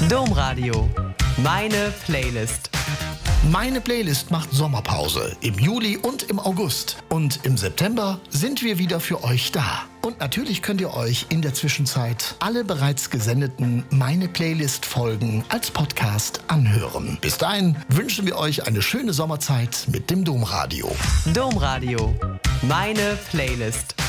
Domradio. Meine Playlist. Meine Playlist macht Sommerpause im Juli und im August. Und im September sind wir wieder für euch da. Und natürlich könnt ihr euch in der Zwischenzeit alle bereits gesendeten Meine Playlist-Folgen als Podcast anhören. Bis dahin wünschen wir euch eine schöne Sommerzeit mit dem Domradio. Domradio. Meine Playlist.